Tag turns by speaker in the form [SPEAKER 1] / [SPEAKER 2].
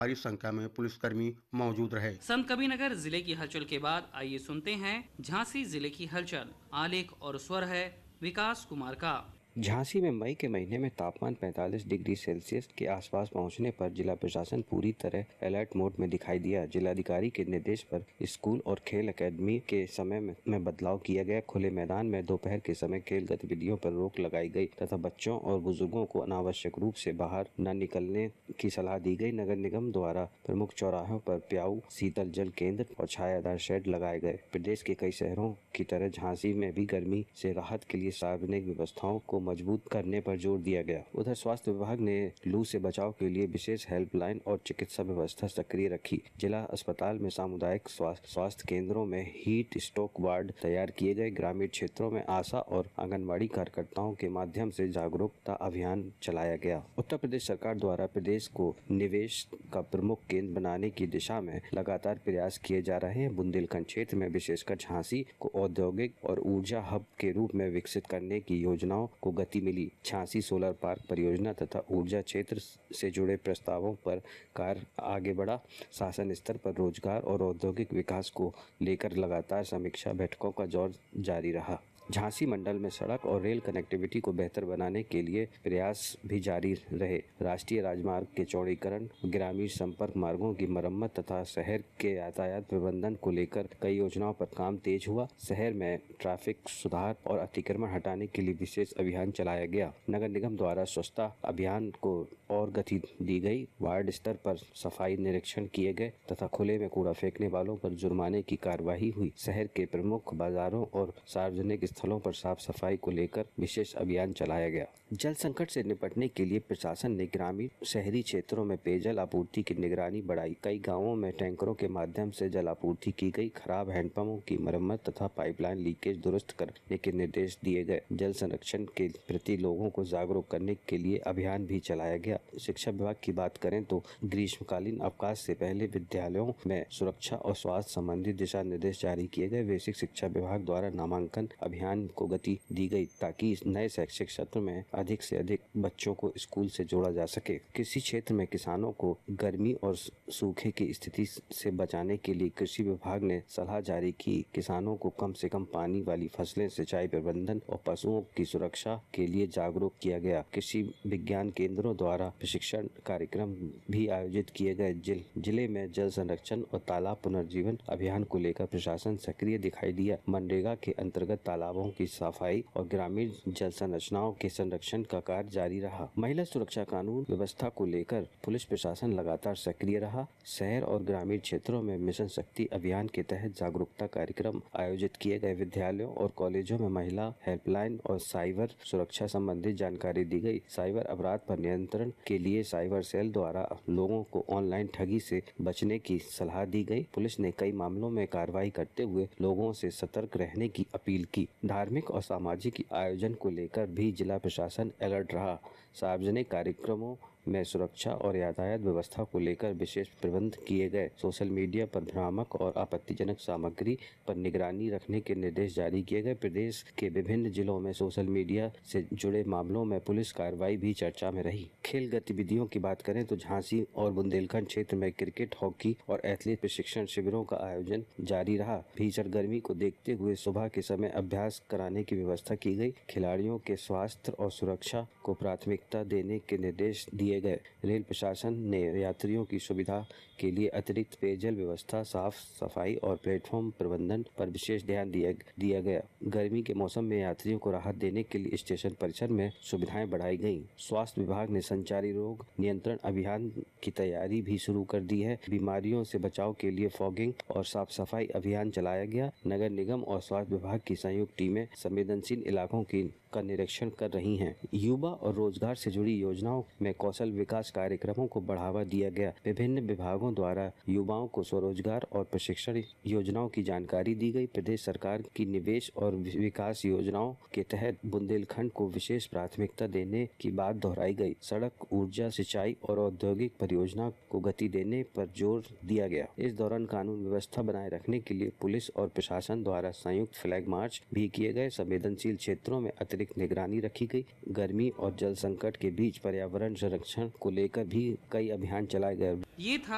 [SPEAKER 1] भारी संख्या में पुलिसकर्मी मौजूद रहे।
[SPEAKER 2] संत कबीरनगर जिले की हलचल के बाद आइए सुनते हैं झांसी जिले की हलचल। आलेख और स्वर है विकास कुमार का।
[SPEAKER 3] झांसी में मई के महीने में तापमान 45 डिग्री सेल्सियस के आसपास पहुंचने पर जिला प्रशासन पूरी तरह अलर्ट मोड में दिखाई दिया। जिलाधिकारी के निर्देश पर स्कूल और खेल अकादमी के समय में बदलाव किया गया। खुले मैदान में दोपहर के समय खेल गतिविधियों पर रोक लगाई गई तथा बच्चों और बुजुर्गों को अनावश्यक रूप से बाहर न निकलने की सलाह दी गई। नगर निगम द्वारा प्रमुख चौराहों पर प्याऊ, शीतल जल केंद्र और छायादार शेड लगाए गए। प्रदेश के कई शहरों की तरह झांसी में भी गर्मी से राहत के लिए सार्वजनिक व्यवस्थाओं को मजबूत करने पर जोर दिया गया। उधर स्वास्थ्य विभाग ने लू से बचाव के लिए विशेष हेल्पलाइन और चिकित्सा व्यवस्था सक्रिय रखी। जिला अस्पताल में सामुदायिक स्वास्थ्य केंद्रों में हीट स्ट्रोक वार्ड तैयार किए गए। ग्रामीण क्षेत्रों में आशा और आंगनबाड़ी कार्यकर्ताओं के माध्यम से जागरूकता अभियान चलाया गया। उत्तर प्रदेश सरकार द्वारा प्रदेश को निवेश का प्रमुख केंद्र बनाने की दिशा में लगातार प्रयास किए जा रहे हैं। बुंदेलखंड क्षेत्र में विशेषकर झांसी को औद्योगिक और ऊर्जा हब के रूप में विकसित करने की योजनाओं को गति मिली। झांसी सोलर पार्क परियोजना तथा ऊर्जा क्षेत्र से जुड़े प्रस्तावों पर कार्य आगे बढ़ा। शासन स्तर पर रोजगार और औद्योगिक विकास को लेकर लगातार समीक्षा बैठकों का दौर जारी रहा। झांसी मंडल में सड़क और रेल कनेक्टिविटी को बेहतर बनाने के लिए प्रयास भी जारी रहे। राष्ट्रीय राजमार्ग के चौड़ीकरण, ग्रामीण संपर्क मार्गों की मरम्मत तथा शहर के यातायात प्रबंधन को लेकर कई योजनाओं पर काम तेज हुआ। शहर में ट्रैफिक सुधार और अतिक्रमण हटाने के लिए विशेष अभियान चलाया गया। नगर निगम द्वारा स्वच्छता अभियान को और गति दी गई। वार्ड स्तर पर सफाई निरीक्षण किए गए तथा खुले में कूड़ा फेंकने वालों पर जुर्माने की कार्यवाही हुई। शहर के प्रमुख बाजारों और सार्वजनिक स्थलों पर साफ सफाई को लेकर विशेष अभियान चलाया गया। जल संकट से निपटने के लिए प्रशासन ने ग्रामीण शहरी क्षेत्रों में पेयजल आपूर्ति की निगरानी बढ़ाई। कई गांवों में टैंकरों के माध्यम से जल आपूर्ति की गई। खराब हैंडपंपों की मरम्मत तथा पाइपलाइन लीकेज दुरुस्त करने के निर्देश दिए गए। जल संरक्षण के प्रति लोगों को जागरूक करने के लिए अभियान भी चलाया गया। शिक्षा विभाग की बात करें तो ग्रीष्मकालीन अवकाश से पहले विद्यालयों में सुरक्षा और स्वास्थ्य संबंधी दिशा निर्देश जारी किए गए। बेसिक शिक्षा विभाग द्वारा नामांकन अभियान को गति दी गई ताकि इस नए शैक्षिक सत्र में अधिक से अधिक बच्चों को स्कूल से जोड़ा जा सके। कृषि क्षेत्र में किसानों को गर्मी और सूखे की स्थिति से बचाने के लिए कृषि विभाग ने सलाह जारी की। किसानों को कम से कम पानी वाली फसलें, सिंचाई प्रबंधन और पशुओं की सुरक्षा के लिए जागरूक किया गया। कृषि विज्ञान केंद्रों द्वारा प्रशिक्षण कार्यक्रम भी आयोजित किए गए। जिले में जल संरक्षण और तालाब पुनर्जीवन अभियान को लेकर प्रशासन सक्रिय दिखाई दिया। मनरेगा के अंतर्गत तालाबों की सफाई और ग्रामीण जल संरचनाओं के संरक्षण का कार्य जारी रहा। महिला सुरक्षा कानून व्यवस्था को लेकर पुलिस प्रशासन लगातार सक्रिय रहा। शहर और ग्रामीण क्षेत्रों में मिशन शक्ति अभियान के तहत जागरूकता कार्यक्रम आयोजित किए गए। विद्यालयों और कॉलेजों में महिला हेल्पलाइन और साइबर सुरक्षा संबंधी जानकारी दी गई। साइबर अपराध पर नियंत्रण के लिए साइबर सेल द्वारा लोगों को ऑनलाइन ठगी से बचने की सलाह दी गई। पुलिस ने कई मामलों में कार्रवाई करते हुए लोगों से सतर्क रहने की अपील की। धार्मिक और सामाजिक आयोजन को लेकर भी जिला प्रशासन अलर्ट रहा। सार्वजनिक कार्यक्रमों में सुरक्षा और यातायात व्यवस्था को लेकर विशेष प्रबंध किए गए। सोशल मीडिया पर भ्रामक और आपत्तिजनक सामग्री पर निगरानी रखने के निर्देश जारी किए गए। प्रदेश के विभिन्न जिलों में सोशल मीडिया से जुड़े मामलों में पुलिस कार्रवाई भी चर्चा में रही। खेल गतिविधियों की बात करें तो झांसी और बुंदेलखंड क्षेत्र में क्रिकेट, हॉकी और एथलीट प्रशिक्षण शिविरों का आयोजन जारी रहा। भीषण गर्मी को देखते हुए सुबह के समय अभ्यास कराने की व्यवस्था की गई। खिलाड़ियों के स्वास्थ्य और सुरक्षा को प्राथमिकता देने के निर्देश दिए गए। रेल प्रशासन ने यात्रियों की सुविधा के लिए अतिरिक्त पेयजल व्यवस्था, साफ सफाई और प्लेटफॉर्म प्रबंधन पर विशेष ध्यान दिया गया। गर्मी के मौसम में यात्रियों को राहत देने के लिए स्टेशन परिसर में सुविधाएं बढ़ाई गई। स्वास्थ्य विभाग ने संचारी रोग नियंत्रण अभियान की तैयारी भी शुरू कर दी है। बीमारियों से बचाव के लिए फॉगिंग और साफ सफाई अभियान चलाया गया। नगर निगम और स्वास्थ्य विभाग की संयुक्त टीमें संवेदनशील इलाकों का निरीक्षण कर रही हैं। युवा और रोजगार से जुड़ी योजनाओं में कौशल विकास कार्यक्रमों को बढ़ावा दिया गया। विभिन्न विभागों द्वारा युवाओं को स्वरोजगार और प्रशिक्षण योजनाओं की जानकारी दी गई। प्रदेश सरकार की निवेश और विकास योजनाओं के तहत बुंदेलखंड को विशेष प्राथमिकता देने की बात दोहराई गई। सड़क, ऊर्जा, सिंचाई और औद्योगिक परियोजना को गति देने पर जोर दिया गया। इस दौरान कानून व्यवस्था बनाए रखने के लिए पुलिस और प्रशासन द्वारा संयुक्त फ्लैग मार्च भी किए गए। संवेदनशील क्षेत्रों में अतिरिक्त निगरानी रखी गई। गर्मी और जल संकट के बीच पर्यावरण संरक्षण को लेकर भी कई अभियान चलाए गए।
[SPEAKER 2] ये था